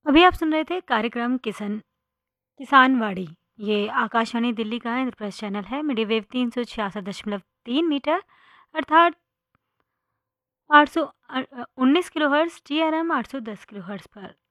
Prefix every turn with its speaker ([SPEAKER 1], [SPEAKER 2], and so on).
[SPEAKER 1] अभी आप सुन रहे थे कार्यक्रम किसानवाड़ी। ये आकाशवाणी दिल्ली का इंद्रप्रस्थ चैनल है। मीडियम वेव 366.3 मीटर अर्थात 19 किलोहर्ट्ज़, TRM 810 किलोहर्ट्ज़ पर।